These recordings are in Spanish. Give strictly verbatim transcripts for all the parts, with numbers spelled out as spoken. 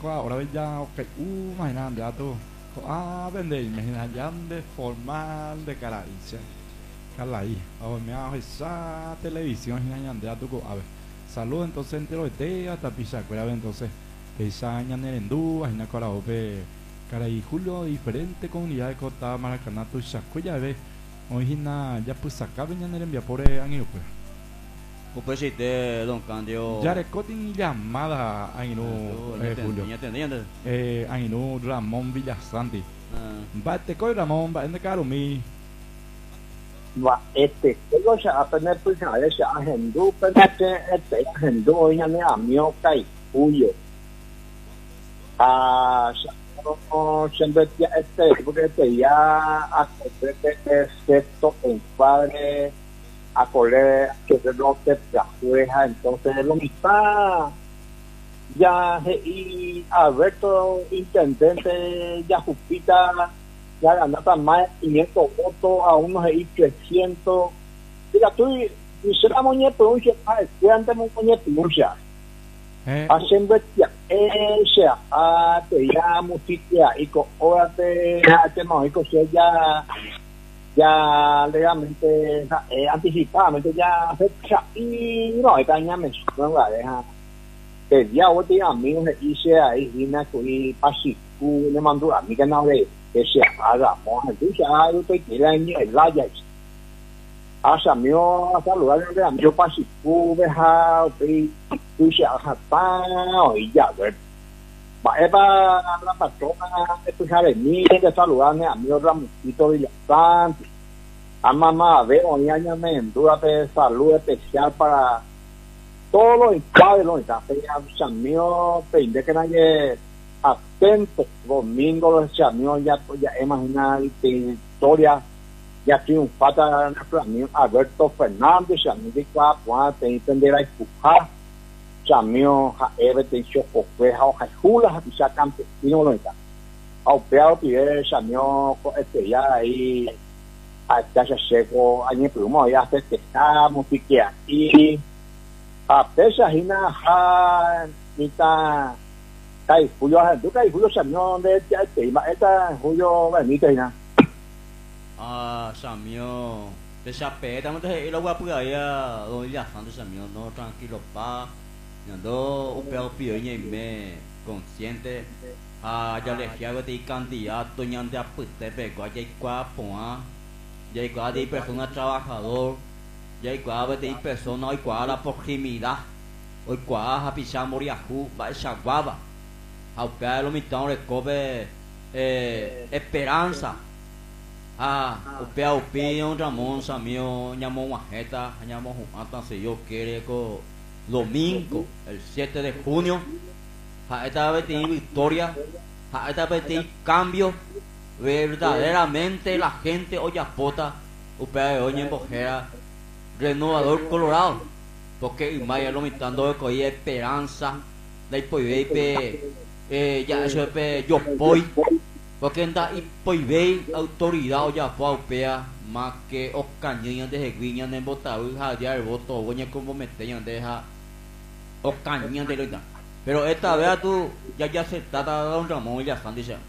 ahora ya, ok, uh, imagínate, ya tú, ah, vende, imagínate, ya de formal de caraícia, calaí, ahora me hago esa televisión, imagínate, ya tú, a ver, salud, entonces, entero de té, hasta pichacuera, entonces, que esa aña nerendú, imagina con la ope, caraí, Julio, diferente comunidad de Cota, Maracaná, tu chacuella, ve, hoy ya pues acá venían a enviar por año, pues. O presidente Don Candio. Ya recorten llamada a Inu, eh, Julio. Eh, a Inu Ramón Villasanti. Va te coi Ramón, va en caro mi. Va este, yo ya apenas pues a ese agendú, pero este este agendú ya me amigo kai Julio. Ah, no siempre ya este, porque este ya a este sexto en padre a coler que se lo que juega, entonces lo mismo ya y Alberto intendente ya Jupita ya ganaba más de quinientos votos a unos de trescientos. Mira, tú será moñe pronuncia, cuídate moñe pronuncia. Haciendo ya ese a te ya música y con hora te te no y cosas ya ya legalmente eh, anticipadamente ya fecha y no esta año me suena la deja que ya hoy día amigos de hice ahí vina que pasicu le mandó a mí que no ve que se haga monja tú ya yo te quiero en el laya hasta mío hasta lugar de amigo pasicu deja tú se haga pan y ya ver va eva la patrona escuchar de mí que saludarme a mi Ramosito Villasanti a mamá veo y añame en duda de salud especial para todos los padres los chamíos de que nadie atento domingo los chamíos ya ya imaginar que historia ya triunfata nuestro amigo Alberto Fernández chamío de cuatro te entender a empujar chamío a evertencio fue a hula ya campesino lo está ao peor pide chamío este ya ahí hasta ya llegó año primo ya se está música y a pesar hina ha nita kai Julio tú kai Julio chamío de ya tema esta Julio Benito hina ah chamío de chape estamos de lo guapo ya donde ya están de chamío no tranquilo pa no un peor pide y me consciente ah ya le hago de candidato ñande a putte pego ya qua poa ya qua de persona trabajador ya qua de persona hoy qua la proximidad hoy qua a pisar moriahu va esa guava ao pelo mitão recobe eh esperança ah o pé o pé onde a monça meu llamó uma reta llamó hasta se yo quiere co domingo el siete de junio a esta vez tiene victoria a esta vez tiene cambio verdaderamente la gente hoy apota upea de hoy en bojera renovador colorado porque Maya lo mitando de coy esperanza de poibe eh ya eso pe yo poi porque anda y poibe autoridad hoy apo upea más que os cañiñas de guiña en botado ja ya el voto goña como meteñan deja os cañiñas de lo pero esta vez tú ya ya se trata de Don Ramón ya están diciendo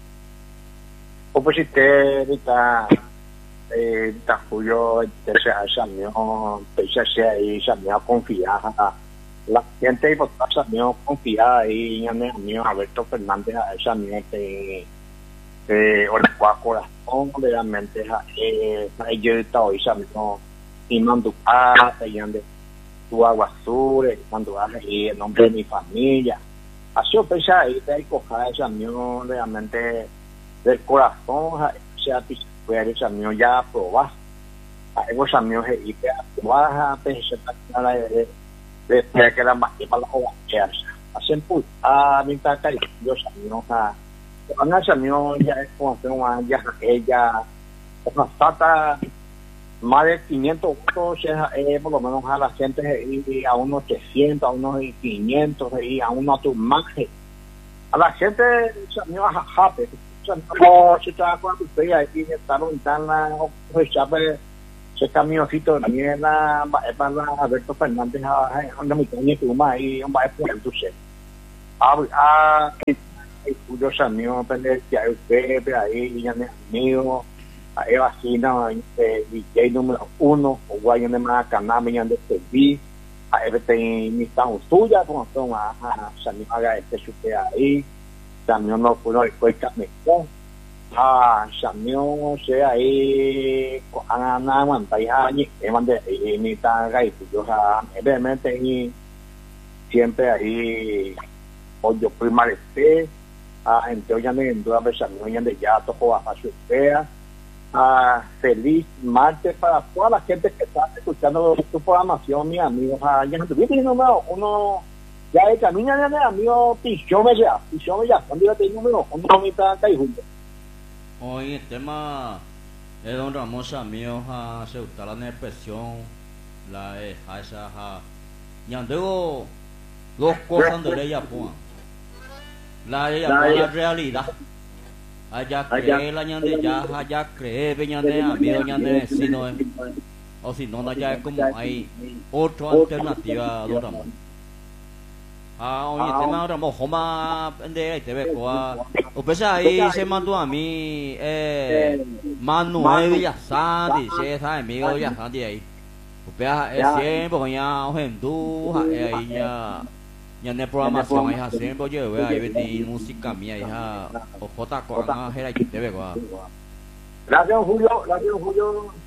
o pues si te ahorita eh está Julio te se hace mío pese a ahí se me confía la gente y por pasa mío confía ahí en el mío Alberto Fernández a esa mío que eh o la corazón realmente eh yo está hoy se mío y mando a de tu agua azul cuando ahí el nombre de mi familia así pese ahí te coja esa mío realmente del corazón sea puede esa mío ya probar a esos amigos y te baja pese a la de de que la más para la agua hacen pues a mi taca y yo amigos a van a amigos ya es como una ya ella una tata más de quinientos votos eh, por lo menos a la gente y a unos trescientos a unos quinientos y a unos más a la gente amigos a jape no se está con usted ahí estaban en la pues ya ese camioncito también la para Alberto Fernández a donde mi coño tu más y un va a poner tu sé Ah, ah, Julio Samio, pende que hay usted, ahí, ya me amigo, a Eva Sina, D J número uno, o guayo de más canal, me han de servir, a Eva tem missão suya, como son a Samio haga este chute ahí, Samio no pudo el cueca mejor, ah, Samio se ahí, ana aguanta ya, ni eman de ni tan gai, yo ja, evidentemente siempre ahí, pollo primarete, a gente hoy anda en duda hoy anda ya tocó a su fea. Ah, feliz martes para toda la gente que está escuchando tu programación, mis amigos. Ah, ya no tuviste número uno, ya de camino ya de amigo Pichome ya, Pichome ya, cuando iba a tener número uno, ahorita acá y juntos. Hoy el tema es don Ramón Samio, se gusta la expresión, la de esa, ñandego dos cosas de ella, pues. La de la realidad. Allá cree la ñande ya, allá cree ñande amigo ñande si no es, o si no, ya es como hay otra alternativa, don Ramón. Ah, oye, el tema Ramón, Joma, de te ve coa. O pesa ahí se mandó a mí, eh, Manuel Villasán, dice esa amigo Villasán de ahí. O pesa es siempre con ya ojendu, ahí ya. Ya en programación ahí siempre yo veo ahí venir música mía hija o jota con era que te veo. Gracias Julio, gracias Julio.